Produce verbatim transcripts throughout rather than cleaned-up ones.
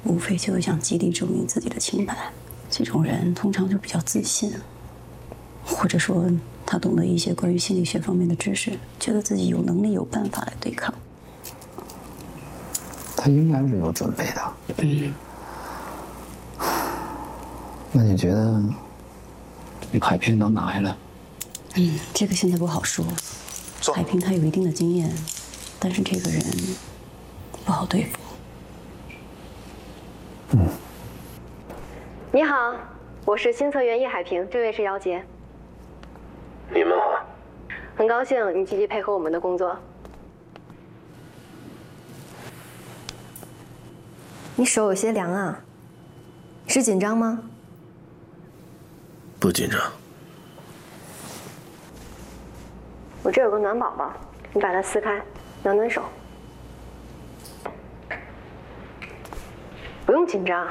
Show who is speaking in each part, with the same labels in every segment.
Speaker 1: 无非就是想极力证明自己的清白。这种人通常就比较自信，或者说他懂得一些关于心理学方面的知识，觉得自己有能力有办法来对抗。
Speaker 2: 他应该是有准备的。
Speaker 1: 嗯。
Speaker 2: 那你觉得海平能拿下来？
Speaker 1: 嗯，这个现在不好说。海平他有一定的经验，但是这个人不好对付。
Speaker 2: 嗯。
Speaker 3: 你好，我是新策园叶海平，这位是姚杰。
Speaker 4: 你们好。
Speaker 3: 很高兴你积极配合我们的工作。你手有些凉啊，是紧张吗？
Speaker 4: 不紧张。
Speaker 3: 我这有个暖宝宝，你把它撕开，暖暖手。不用紧张。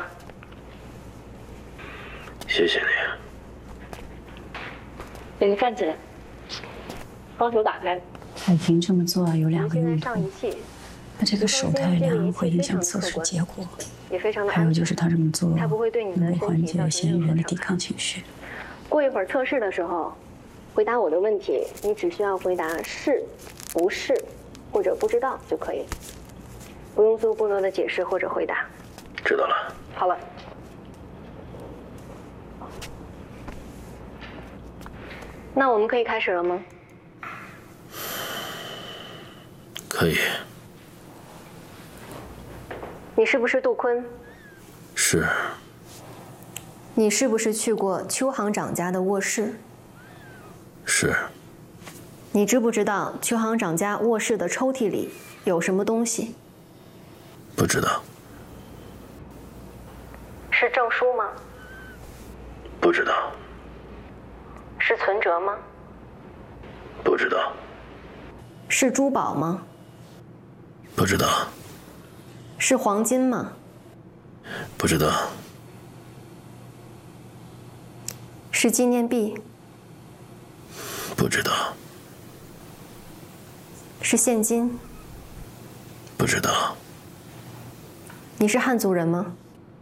Speaker 4: 谢谢你。
Speaker 3: 给你站起来，双手打开。
Speaker 1: 海平这么做有两个用途。
Speaker 3: 上仪器。
Speaker 1: 他这个手太凉会影响测试结果，还有就是他这么做能够缓解嫌疑人的抵抗情绪。
Speaker 3: 过一会儿测试的时候，回答我的问题，你只需要回答是、不是或者不知道就可以，不用做过多的解释或者回答。
Speaker 4: 知道了。
Speaker 3: 好了。那我们可以开始了吗？
Speaker 4: 可以。
Speaker 3: 你是不是杜坤？
Speaker 4: 是。
Speaker 3: 你是不是去过邱行长家的卧室？
Speaker 4: 是。
Speaker 3: 你知不知道邱行长家卧室的抽屉里有什么东西？
Speaker 4: 不知道。
Speaker 3: 是证书吗？
Speaker 4: 不知道。
Speaker 3: 是存折吗？
Speaker 4: 不知道。
Speaker 3: 是珠宝吗？
Speaker 4: 不知道。
Speaker 3: 是黄金吗？
Speaker 4: 不知道。
Speaker 3: 是纪念币？
Speaker 4: 不知道。
Speaker 3: 是现金？
Speaker 4: 不知道。
Speaker 3: 你是汉族人吗？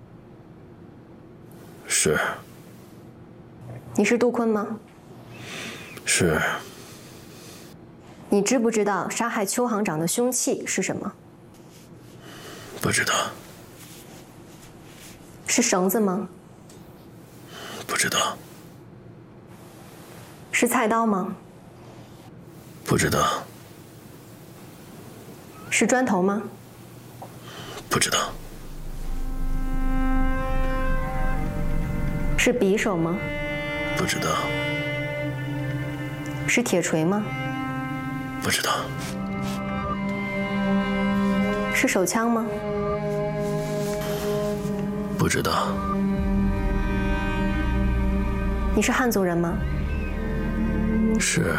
Speaker 4: 是。
Speaker 3: 你是杜坤吗？
Speaker 4: 是。
Speaker 3: 你知不知道杀害邱行长的凶器是什么？
Speaker 4: 不知道。
Speaker 3: 是绳子吗？
Speaker 4: 不知道。
Speaker 3: 是菜刀吗？
Speaker 4: 不知道。
Speaker 3: 是砖头吗？
Speaker 4: 不知道。
Speaker 3: 是匕首吗？
Speaker 4: 不知道。
Speaker 3: 是铁锤吗？
Speaker 4: 不知道。
Speaker 3: 是手枪吗？
Speaker 4: 不知道。
Speaker 3: 你是汉族人吗？
Speaker 4: 是。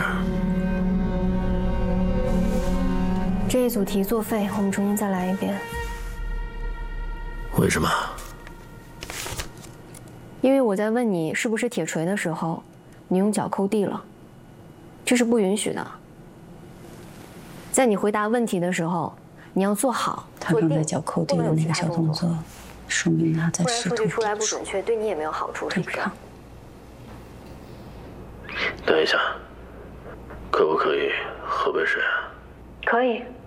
Speaker 3: 这一组题作废，我们重新再来一遍。
Speaker 4: 为什么？
Speaker 3: 因为我在问你是不是铁锤的时候，你用脚抠地了，这是不允许的。在你回答问题的时候，你要做好。
Speaker 1: 他刚才脚抠地的那个小动作，说明他在试图
Speaker 3: 不然数据出来不准确，对你也没有好处，是不是？
Speaker 4: 等一下，可不可以喝杯水啊？
Speaker 3: 可以。